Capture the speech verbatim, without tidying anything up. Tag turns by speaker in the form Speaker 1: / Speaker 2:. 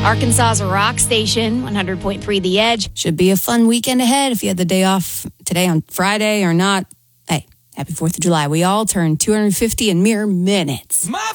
Speaker 1: Arkansas's rock station, one hundred point three The Edge. Should be a fun weekend ahead if you had the day off today on Friday or not. Hey, happy fourth of July. We all turn two hundred fifty in mere minutes. My